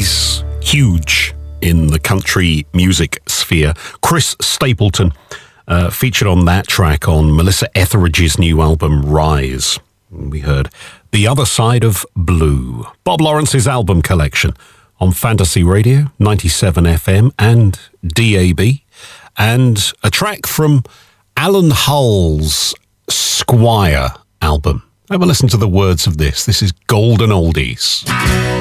He's huge in the country music sphere. Chris Stapleton featured on that track on Melissa Etheridge's new album, Rise. We heard The Other Side of Blue, Bob Lawrence's album collection on Fantasy Radio, 97 FM and DAB, and a track from Alan Hull's Squire album. Have a listen to the words of this. This is Golden Oldies.